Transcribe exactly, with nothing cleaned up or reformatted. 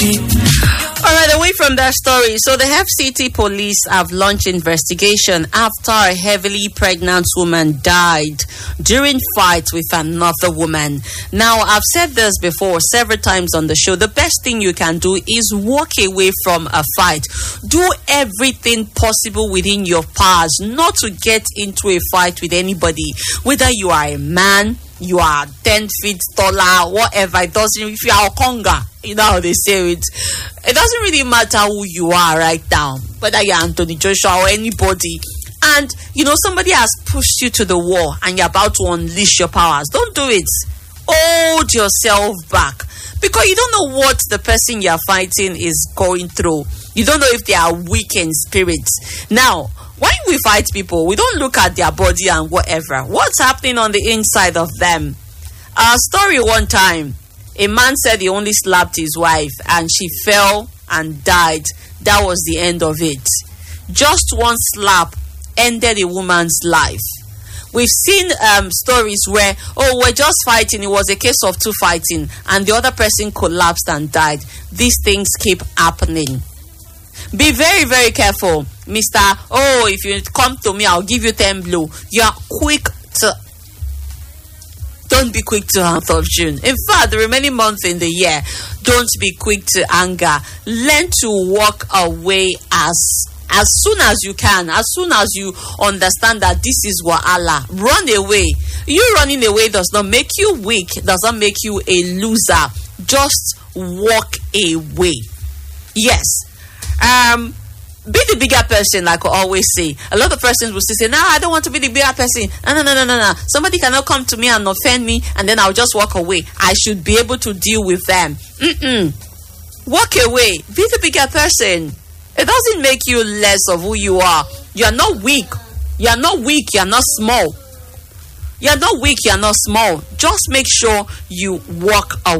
All right, away from that story. So the F C T police have launched investigation after a heavily pregnant woman died during fight with another woman. Now, I've said this before several times on the show. The best thing you can do is walk away from a fight. Do everything possible within your powers not to get into a fight with anybody. Whether you are a man, you are ten feet taller, whatever. It doesn't, if you are a conga, you know how they say it. It doesn't really matter who you are right now, whether you're Anthony Joshua or anybody. And, you know, somebody has pushed you to the wall and you're about to unleash your powers. Don't do it. Hold yourself back. Because you don't know what the person you're fighting is going through. You don't know if they are weak in spirit. Now, when we fight people, we don't look at their body and whatever. What's happening on the inside of them? A story one time, a man said he only slapped his wife and she fell and died. That was the end of it. Just one slap ended a woman's life. We've seen um, stories where, oh, we're just fighting. It was a case of two fighting and the other person collapsed and died. These things keep happening. Be very, very careful, Mister Oh, if you come to me, I'll give you ten blow. You are quick to... Don't be quick to month of June. In fact, the remaining months in the year, don't be quick to anger. Learn to walk away as as soon as you can. As soon as you understand that this is Wahala, run away. You running away does not make you weak, does not make you a loser. Just walk away. Yes. Um... Be the bigger person, like I always say. A lot of persons will still say, no, I don't want to be the bigger person. No, no, no, no, no, no. Somebody cannot come to me and offend me and then I'll just walk away. I should be able to deal with them. Mm-mm. Walk away. Be the bigger person. It doesn't make you less of who you are. You are not weak. You are not weak. You are not small. You are not weak. You are not small. Just make sure you walk away.